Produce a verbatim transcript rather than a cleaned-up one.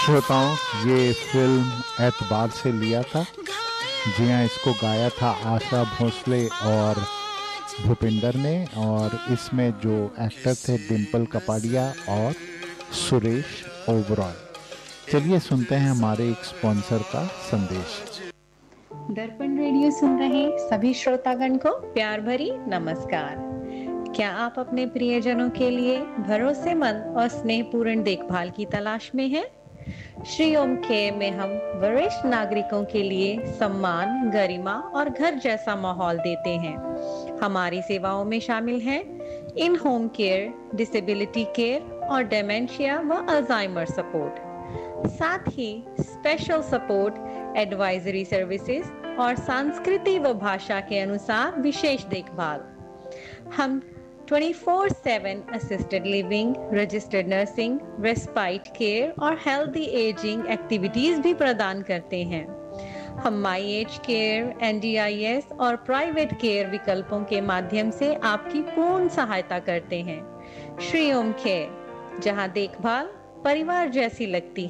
श्रोताओं, ये फिल्म एतबार से लिया था। जी हाँ, इसको गाया था आशा भोसले और भूपिंदर ने, और इसमें जो एक्टर थे डिम्पल कपाड़िया और सुरेश ओबरॉय। चलिए सुनते हैं हमारे एक स्पॉन्सर का संदेश। दर्पण रेडियो सुन रहे सभी श्रोतागण को प्यार भरी नमस्कार। क्या आप अपने प्रियजनों के लिए भरोसेमंद और स्नेहपूर्ण देखभाल की तलाश में हैं? श्री ओम केयर में हम वरिष्ठ नागरिकों के लिए सम्मान, गरिमा और घर जैसा माहौल देते हैं। हमारी सेवाओं में शामिल हैं इन होम केयर, डिसेबिलिटी केयर और डेमेंशिया व अल्जाइमर सपोर्ट, साथ ही स्पेशल सपोर्ट, एडवाइजरी सर्विसेज और संस्कृति व भाषा के अनुसार विशेष देखभाल। हम चौबीस सात assisted living, registered nursing, respite care और हेल्दी एजिंग एक्टिविटीज भी प्रदान करते हैं। हम my age care, N D I S और प्राइवेट केयर विकल्पों के माध्यम से आपकी पूर्ण सहायता करते हैं। श्री ओम केयर, जहां देखभाल परिवार जैसी लगती